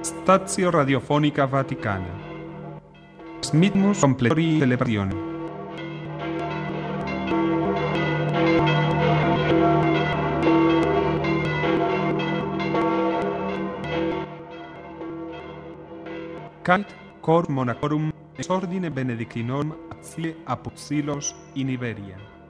Stazio Radiofonica Vaticana. Transmitmus completori celebrazione. Cant cor monacorum ex ordine benedictinorum actie apostolios in Iberia.